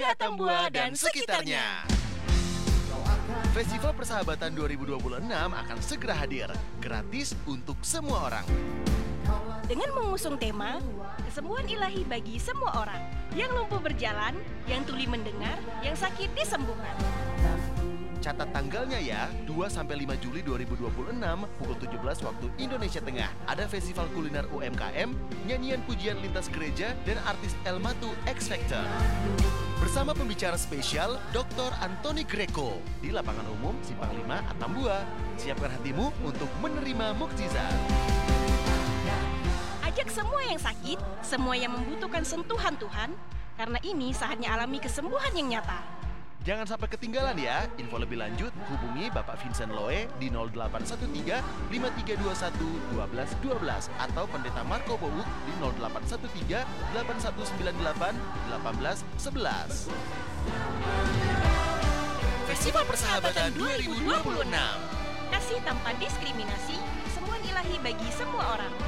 Pemuda Tambua dan sekitarnya. Festival Persahabatan 2026 akan segera hadir, gratis untuk semua orang. Dengan mengusung tema kesembuhan ilahi bagi semua orang, yang lumpuh berjalan, yang tuli mendengar, yang sakit disembuhkan. Catat tanggalnya ya, 2-5 Juli 2026 pukul 17 waktu Indonesia Tengah. Ada festival kuliner UMKM, nyanyian pujian lintas gereja, dan artis Elmatu X Factor. Bersama pembicara spesial Dr. Anthony Greco di lapangan umum Simpang 5 Atambua. Siapkan hatimu untuk menerima mukjizat. Ajak semua yang sakit, semua yang membutuhkan sentuhan Tuhan, karena ini saatnya alami kesembuhan yang nyata. Jangan sampai ketinggalan ya. Info lebih lanjut hubungi Bapak Vincent Loe di 0813 5321 1212 atau Pendeta Marco Bouk di 0813 8198 1811. Festival Persahabatan 2026. Kasih tanpa diskriminasi, kesembuhan ilahi bagi semua orang.